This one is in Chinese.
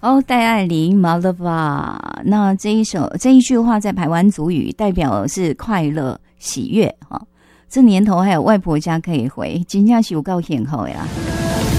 哦，戴爱玲 Malava， 那这一句话在排湾族语代表的是快乐、喜悦哈。这年头还有外婆家可以回，真正是有够幸福的啦。